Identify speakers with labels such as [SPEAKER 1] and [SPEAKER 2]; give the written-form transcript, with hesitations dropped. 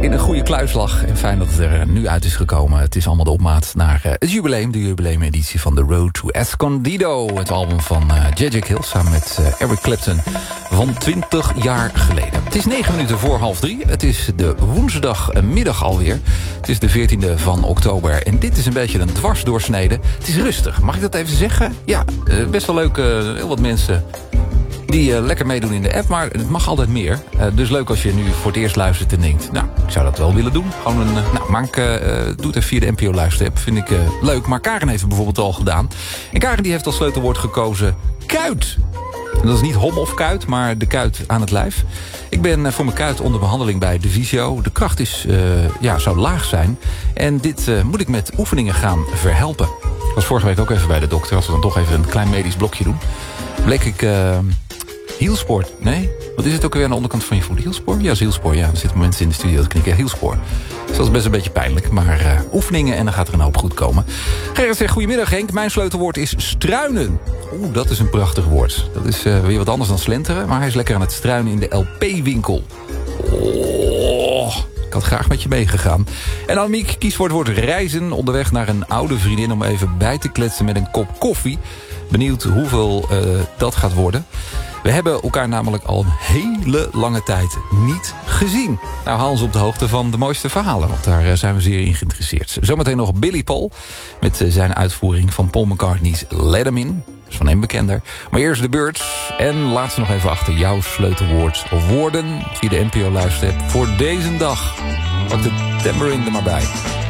[SPEAKER 1] in een goede kluis lag. En fijn dat het er nu uit is gekomen. Het is allemaal de opmaat naar het jubileum. De jubileumeditie van The Road to Escondido. Het album van J.J. Cale samen met Eric Clapton van 20 jaar geleden. Het is 9 minuten voor 2:30. Het is de woensdagmiddag alweer. Het is de 14e van oktober. En dit is een beetje een dwarsdoorsnede. Het is rustig. Mag ik dat even zeggen? Ja, best wel leuk. Heel wat mensen die lekker meedoen in de app, maar het mag altijd meer. Dus leuk als je nu voor het eerst luistert en denkt, nou, ik zou dat wel willen doen. Gewoon een, Mank doet het via de NPO Luisterapp. Vind ik leuk. Maar Karen heeft het bijvoorbeeld al gedaan. En Karen die heeft als sleutelwoord gekozen kuit. En dat is niet hom of kuit, maar de kuit aan het lijf. Ik ben voor mijn kuit onder behandeling bij de Visio. De kracht is, zou laag zijn. En dit moet ik met oefeningen gaan verhelpen. Ik was vorige week ook even bij de dokter. Als we dan toch even een klein medisch blokje doen. Bleek ik hielspoor. Nee? Wat is het ook weer aan de onderkant van je voet? Hielspoor? Ja, hielspoor. Ja, er zitten mensen in de studio dat knikken. Hielspoor. Dus dat is best een beetje pijnlijk. Maar oefeningen en dan gaat er een hoop goed komen. Gerrit zegt, goedemiddag Henk. Mijn sleutelwoord is struinen. Oeh, dat is een prachtig woord. Dat is weer wat anders dan slenteren. Maar hij is lekker aan het struinen in de LP-winkel. Oh, ik had graag met je meegegaan. En Annemiek kiest voor het woord reizen. Onderweg naar een oude vriendin om even bij te kletsen met een kop koffie. Benieuwd hoeveel dat gaat worden. We hebben elkaar namelijk al een hele lange tijd niet gezien. Nou, haal ons op de hoogte van de mooiste verhalen, want daar zijn we zeer in geïnteresseerd. Zometeen nog Billy Paul met zijn uitvoering van Paul McCartney's Let 'Em In. Dat is van hem bekender. Maar eerst de beurt. En laat ze nog even achter jouw sleutelwoord of woorden via de NPO Luisterapp voor deze dag. Pak de tambourine er maar bij.